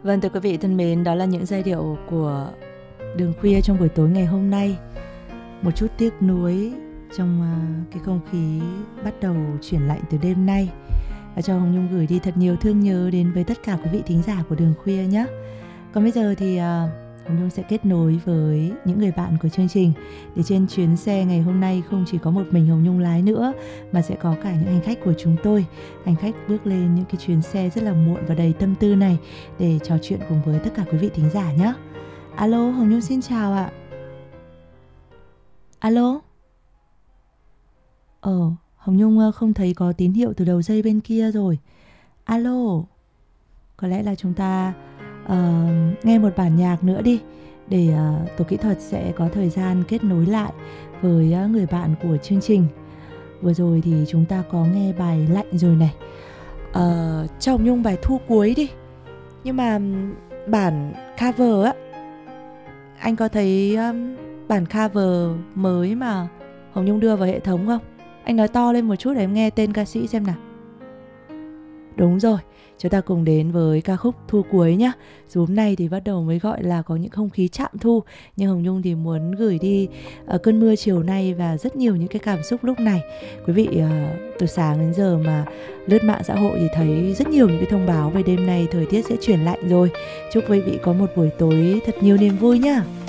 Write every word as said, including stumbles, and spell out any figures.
Vâng, thưa quý vị thân mến, đó là những giai điệu của Đường Khuya trong buổi tối ngày hôm nay. Một chút tiếc nuối trong uh, cái không khí bắt đầu chuyển lạnh từ đêm nay. Và cho Hồng Nhung gửi đi thật nhiều thương nhớ đến với tất cả quý vị thính giả của Đường Khuya nhé. Còn bây giờ thì uh, Hồng Nhung sẽ kết nối với những người bạn của chương trình, để trên chuyến xe ngày hôm nay không chỉ có một mình Hồng Nhung lái nữa, mà sẽ có cả những hành khách của chúng tôi. Hành khách bước lên những cái chuyến xe rất là muộn và đầy tâm tư này để trò chuyện cùng với tất cả quý vị thính giả nhé. Alo, Hồng Nhung xin chào ạ. Alo. Ờ, Hồng Nhung không thấy có tín hiệu từ đầu dây bên kia rồi. Alo. Có lẽ là chúng ta uh, nghe một bản nhạc nữa đi, để uh, tổ kỹ thuật sẽ có thời gian kết nối lại với uh, người bạn của chương trình. Vừa rồi thì chúng ta có nghe bài Lạnh rồi này. uh, Cho Hồng Nhung bài Thu Cuối đi. Nhưng mà bản cover á, anh có thấy um, bản cover mới mà Hồng Nhung đưa vào hệ thống không? Anh nói to lên một chút để em nghe tên ca sĩ xem nào. Đúng rồi, chúng ta cùng đến với ca khúc Thu Cuối nhá. Dù hôm nay thì bắt đầu mới gọi là có những không khí chạm thu, nhưng Hồng Nhung thì muốn gửi đi ở cơn mưa chiều nay và rất nhiều những cái cảm xúc lúc này. Quý vị uh, từ sáng đến giờ mà lướt mạng xã hội thì thấy rất nhiều những cái thông báo về đêm nay thời tiết sẽ chuyển lạnh rồi. Chúc quý vị có một buổi tối thật nhiều niềm vui nhá.